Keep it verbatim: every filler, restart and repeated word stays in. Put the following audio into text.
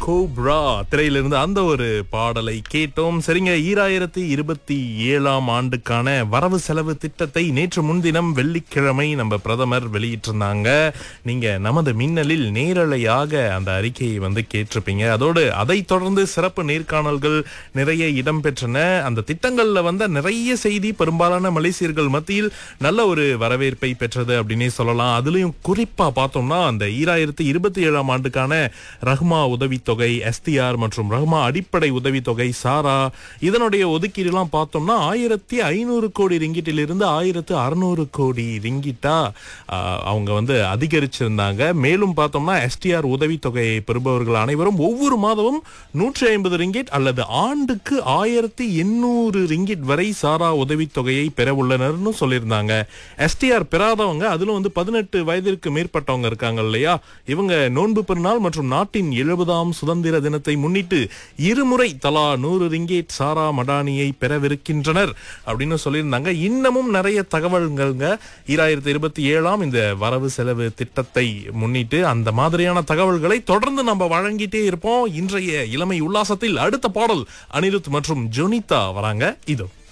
Cobra திரையிலிருந்து அந்த ஒரு பாடலை கேட்டோம். சரிங்க, ஈராயிரத்தி இருபத்தி ஏழாம் ஆண்டுக்கான வரவு செலவு திட்டத்தை நேற்று முன்தினம் வெள்ளிக்கிழமை நம்ம பிரதமர் வெளியிட்டிருந்தாங்க. நீங்க நமது மின்னலில் நேரலையாக அந்த அறிக்கையை வந்து கேட்டிருப்பீங்க. அதோடு அதை தொடர்ந்து சிறப்பு நேர்காணல்கள் நிறைய இடம்பெற்றன. அந்த திட்டங்கள்ல வந்த நிறைய செய்தி பெரும்பாலான மலேசியர்கள் மத்தியில் நல்ல ஒரு வரவேற்பை பெற்றது அப்படின்னே சொல்லலாம். அதுலயும் குறிப்பா பார்த்தோம்னா அந்த ஈராயிரத்தி இருபத்தி ஏழாம் ஆண்டுக்கான ரஹ்மா உதவித்தொகை, எஸ்டிஆர் மற்றும் ரஹ்மா அடிப்படை உதவித்தொகை, சாரா, இதனுடைய ஒதுக்கீடு எல்லாம் பார்த்தோம்னா ஆயிரத்தி ஐநூறு கோடி ரிங்கிட்டிலிருந்து ஆயிரத்து அறுநூறு கோடி ரிங்கிட்டா அவங்க வந்து அதிகரிச்சிருந்தாங்க. மேலும் பார்த்தோம்னா எஸ்டிஆர் உதவித்தொகையை பெறுபவர்கள் அனைவரும் ஒவ்வொரு மாதமும் நூற்றி ஐம்பது ரிங்கிட் அல்லது ஆண்டுக்கு ஆயிரத்தி எண்ணூறு ரிங்கிட் வரை சாரா உதவித்தொகையை பெற உள்ளனர்னு சொல்லியிருந்தாங்க. எஸ்டிஆர் பெறாதவங்க, அதுல வந்து பதினெட்டு வயதிற்கு மேற்பட்டவங்க இருக்காங்க இல்லையா, இவங்க நோன்பு பெருநாள் மற்றும் நாட்டின் எழுபதாம் சுதந்திர தினத்தை முன்னிட்டு இருமுறை தலா நூறு ரிங்கேட் சாரா மடானியை பெறவிருக்கின்றனர் அப்படின்னு சொல்லியிருந்தாங்க. இன்னமும் நிறைய தகவல்கள்ங்க ஈராயிரத்தி இருபத்தி ஏழாம் இந்த வரவு செலவு திட்டத்தை முன்னிட்டு அந்த மாதிரியான தகவல்களை தொடர்ந்து நம்ம வழங்கிட்டே இருப்போம். இன்றைய இளமை உல்லாசத்தில் அடுத்த பாடல் அனிருத் மற்றும் ஜொனிதா வராங்க. இதோ